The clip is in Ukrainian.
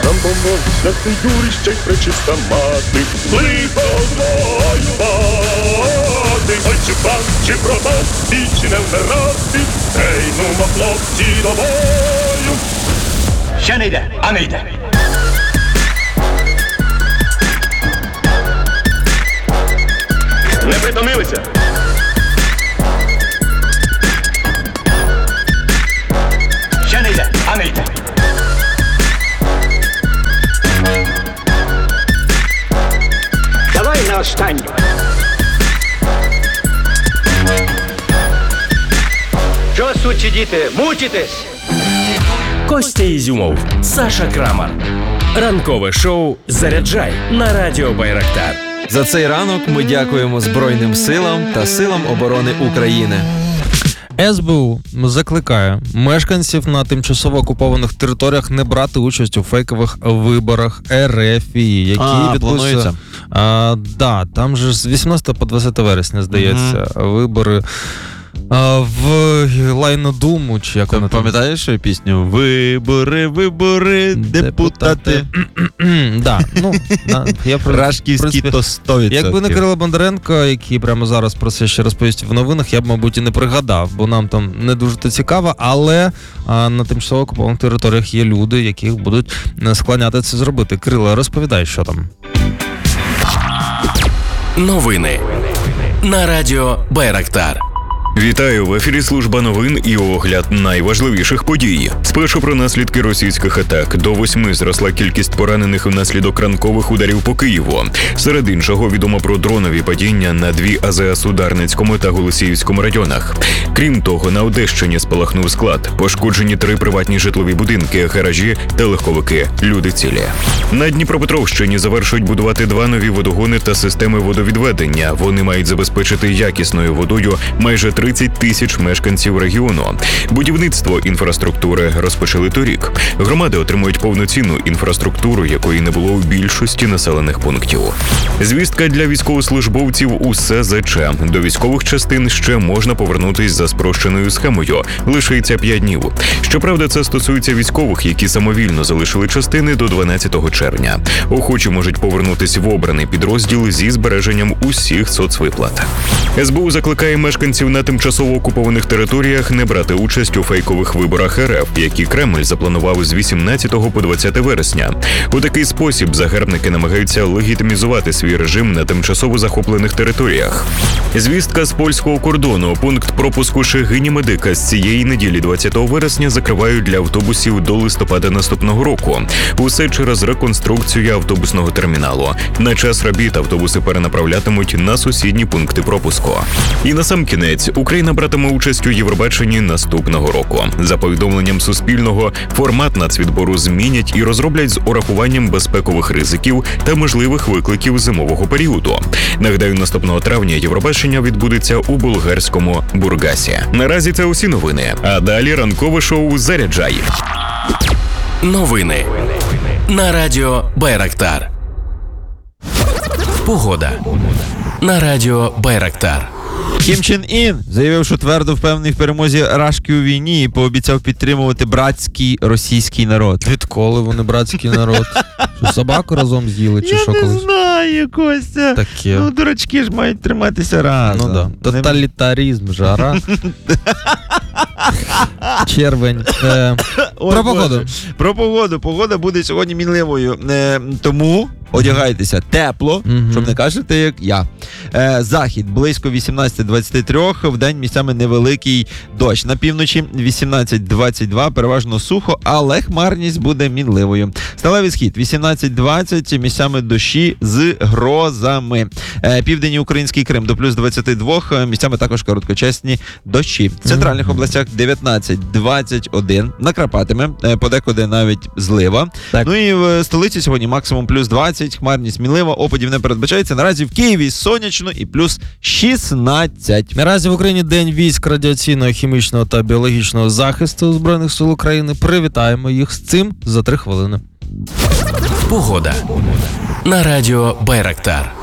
Бом-бом-бом, святий Юрій, ще й пречиста мати, лихо воювати. Ой, чи пан, чи пропав, і чи не вмирати, ей, нумо, хлопці, до бою. Ще не йде, а не йде. Не притомилися? Ще не йде, а не йде. Давай на останню. Що, сучі діти, мучитесь? Костя Ізюмов, Саша Крамар. Ранкове шоу «Заряджай» на радіо Байрактар. За цей ранок ми дякуємо Збройним силам та силам оборони України. СБУ закликає мешканців на тимчасово окупованих територіях не брати участь у фейкових виборах РФ, які відбудуться. Да, там же з 18 по 20 вересня, здається, вибори в Лайнодуму, чи як вона там. Пам'ятаєш пісню? Вибори, депутати. Да, ну, Рашківські то 100%. Якби не Кирило Бондаренко, який прямо зараз про це ще розповість в новинах, я б, мабуть, і не пригадав, бо нам там не дуже то цікаво, але на тимчасово окупованих територіях є люди, яких будуть склоняти це зробити. Кирило, розповідай, що там. Новини на радіо Байрактар. Вітаю, в ефірі служба новин і огляд найважливіших подій. Спершу про наслідки російських атак. До 8 зросла кількість поранених внаслідок ранкових ударів по Києву. Серед іншого відомо про дронові падіння на 2 АЗС у Дарницькому та Голосіївському районах. Крім того, на Одещині спалахнув склад. Пошкоджені 3 приватні житлові будинки, гаражі та легковики. Люди цілі. На Дніпропетровщині завершують будувати 2 нові водогони та системи водовідведення. Вони мають забезпечити якісною водою майже 30 тисяч мешканців регіону. Будівництво інфраструктури розпочали торік. Громади отримують повноцінну інфраструктуру, якої не було у більшості населених пунктів. Звістка для військовослужбовців у СЗЧ. До військових частин ще можна повернутись за спрощеною схемою. Лишиться 5 днів. Щоправда, це стосується військових, які самовільно залишили частини до 12 червня. Охочі можуть повернутись в обраний підрозділ зі збереженням усіх соцвиплат. СБУ закликає мешканців на тимчасово окупованих територіях не брати участь у фейкових виборах РФ, які Кремль запланував з 18 по 20 вересня. У такий спосіб загарбники намагаються легітимізувати свій режим на тимчасово захоплених територіях. Звістка з польського кордону. Пункт пропуску Шегині-Медика з цієї неділі 20 вересня закривають для автобусів до листопада наступного року. Усе через реконструкцію автобусного терміналу. На час робіт автобуси перенаправлятимуть на сусідні пункти пропуску. І насамкінець, Україна братиме участь у Євробаченні наступного року. За повідомленням Суспільного, формат нацвідбору змінять і розроблять з урахуванням безпекових ризиків та можливих викликів зимового періоду. Нагадаю, наступного травня Євробачення відбудеться у болгарському Бургасі. Наразі це усі новини. А далі ранкове шоу «Заряджай». Новини на радіо Байрактар. Погода на радіо Байрактар. Кім Чен Ін заявив, що твердо впевнений в перемозі Рашки у війні і пообіцяв підтримувати братський російський народ. Відколи вони братський народ? Що, собаку разом з'їли, чи що колись? Я не знаю, Костя. Таке. Ну, дурачки ж мають триматися разом. Ну да. Тоталітаризм, жара. Червень. Про погоду. Про погоду. Погода буде сьогодні мінливою. Тому одягайтеся тепло, щоб не кажете, як я. Захід близько 18-23, вдень місцями невеликий дощ. На півночі 18-22, переважно сухо, але хмарність буде мінливою. Сталевий схід 18-20, місцями дощі з грозами. Південний український Крим до плюс 22, місцями також короткочасні дощі. В центральних областях 19-21, накрапатиме, подекуди навіть злива. Так. Ну і в столиці сьогодні максимум плюс 20, хмарність мінлива, опадів не передбачається. Наразі в Києві сонячно і плюс 16. Наразі в Україні День військ радіаційного, хімічного та біологічного захисту Збройних сил України. Привітаємо їх з цим за 3 хвилини. Погода на радіо Байрактар.